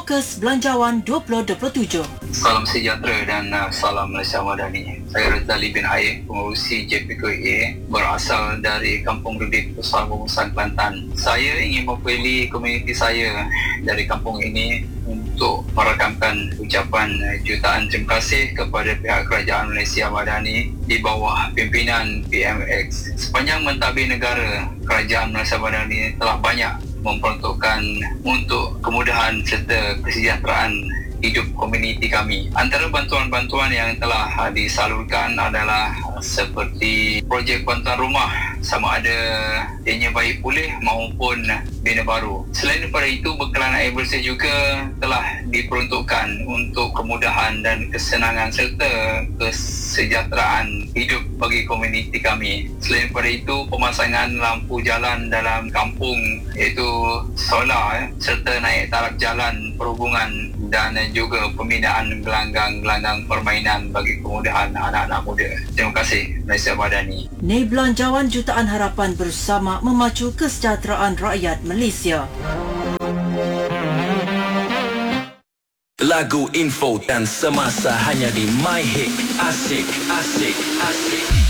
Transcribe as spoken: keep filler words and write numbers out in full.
Fokus Belanjawan dua ribu dua puluh tujuh. Salam sejahtera dan uh, salam Malaysia Madani. Saya Razali bin Haye, pengurusi J P K A, berasal dari Kampung Gede, Pusat Pengurusan Kelantan. Saya ingin mewakili komuniti saya dari kampung ini untuk merakamkan ucapan jutaan terima kasih kepada pihak Kerajaan Malaysia Madani di bawah pimpinan P M X. Sepanjang mentadbir negara, Kerajaan Malaysia Madani telah banyak memperuntukkan untuk kemudahan serta kesejahteraan hidup komuniti kami. Antara bantuan-bantuan yang telah disalurkan adalah seperti projek bantuan rumah, sama ada ianya baik pulih maupun bina baru. Selain daripada itu, bekalan air bersih juga telah diperuntukkan untuk kemudahan dan kesenangan serta kesejahteraan hidup bagi komuniti kami. Selain daripada itu, pemasangan lampu jalan dalam kampung iaitu solar serta naik taraf jalan perhubungan dan juga pembinaan gelanggang-gelanggang permainan bagi kemudahan anak-anak muda. Terima kasih Malaysia Madani. Ni Belanjawan Jutaan Harapan bersama memacu kesejahteraan rakyat Malaysia. Lagu, info dan semasa hanya di MyHit. Asik, asik, asik.